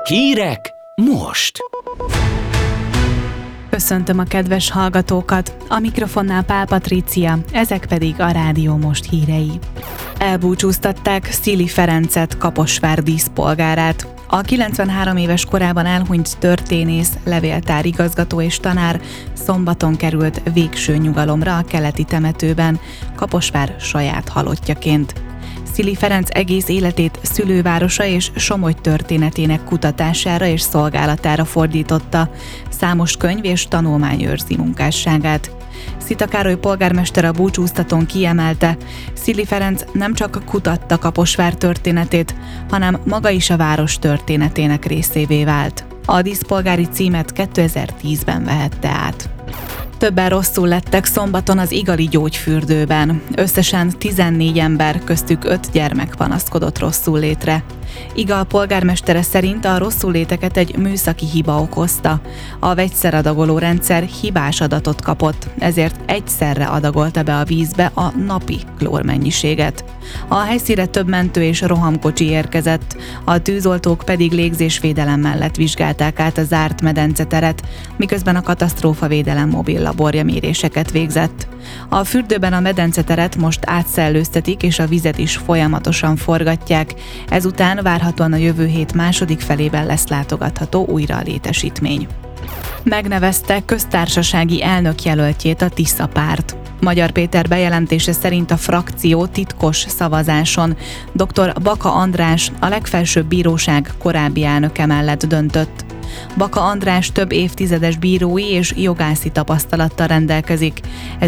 Hírek most! Köszöntöm a kedves hallgatókat, a mikrofonnál Pál Patrícia, ezek pedig a Rádió Most hírei. Elbúcsúztatták Szili Ferencet, Kaposvár díszpolgárát. A 93 éves korában elhunyt történész, levéltárigazgató és tanár szombaton került végső nyugalomra a keleti temetőben, Kaposvár saját halottjaként. Szili Ferenc egész életét szülővárosa és Somogy történetének kutatására és szolgálatára fordította, számos könyv és tanulmány őrzi munkásságát. Szita Károly polgármester a búcsúztatón kiemelte, Szili Ferenc nem csak kutatta Kaposvár történetét, hanem maga is a város történetének részévé vált. A díszpolgári címet 2010-ben vehette át. Többen rosszul lettek szombaton az Igali gyógyfürdőben. Összesen 14 ember, köztük 5 gyermek panaszkodott rosszullétre. Igal polgármestere szerint a rosszulléteket egy műszaki hiba okozta. A vegyszeradagoló rendszer hibás adatot kapott, ezért egyszerre adagolta be a vízbe a napi klórmennyiséget. A helyszínre több mentő és rohamkocsi érkezett, a tűzoltók pedig légzésvédelem mellett vizsgálták át a zárt medenceteret, miközben a katasztrófavédelem mobil laborja méréseket végzett. A fürdőben a medenceteret most átszellőztetik és a vizet is folyamatosan forgatják, ezután várhatóan a jövő hét második felében lesz látogatható újra a létesítmény. Megnevezte köztársasági elnökjelöltjét a Tisza párt. Magyar Péter bejelentése szerint a frakció titkos szavazáson dr. Baka András, a legfelsőbb bíróság korábbi elnöke mellett döntött. Baka András több évtizedes bírói és jogászi tapasztalattal rendelkezik.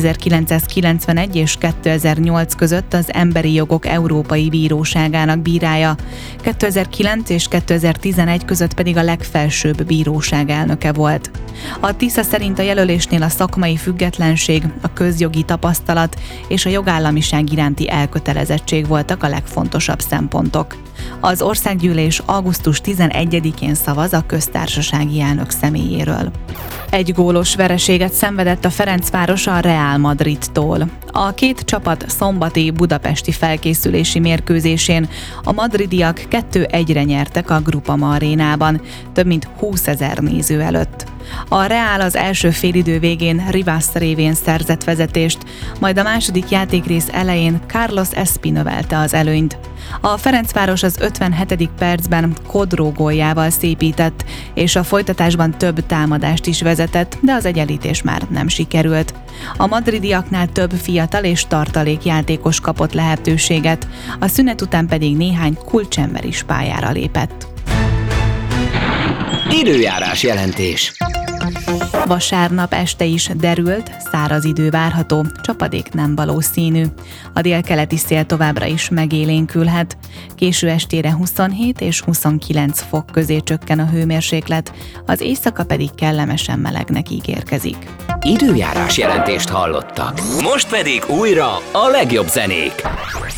1991 és 2008 között az Emberi Jogok Európai Bíróságának bírája, 2009 és 2011 között pedig a legfelsőbb bíróság elnöke volt. A Tisza szerint a jelölésnél a szakmai függetlenség, a közjogi tapasztalat és a jogállamiság iránti elkötelezettség voltak a legfontosabb szempontok. Az országgyűlés augusztus 11-én szavaz a köztársasági elnök személyéről. Egy gólos vereséget szenvedett a Ferencváros a Real Madridtól. A két csapat szombati budapesti felkészülési mérkőzésén a madridiak 2-1-re nyertek a Groupama arénában, több mint 20 000 néző előtt. A Real az első félidő végén Rivas révén szerzett vezetést, majd a második játékrész elején Carlos Espi növelte az előnyt. A Ferencváros az 57. percben Kodró góljával szépített, és a folytatásban több támadást is vezetett, de az egyenlítés már nem sikerült. A madridiaknál több fiatal és tartalék játékos kapott lehetőséget, a szünet után pedig néhány kulcsember is pályára lépett. Időjárás jelentés. Vasárnap este is derült, száraz idő várható, csapadék nem valószínű. A délkeleti szél továbbra is megélénkülhet. Késő estére 27 és 29 fok közé csökken a hőmérséklet, az éjszaka pedig kellemesen melegnek ígérkezik. Időjárás jelentést hallottak. Most pedig újra a legjobb zenék.